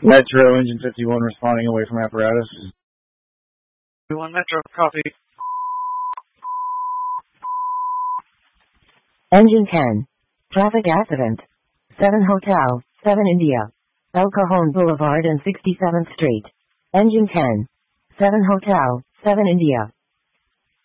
Metro, engine 51 responding away from apparatus. 51 Metro, copy. Engine 10. Traffic accident. 7 Hotel, 7 India. El Cajon Boulevard and 67th Street. Engine 10. 7 Hotel, 7 India.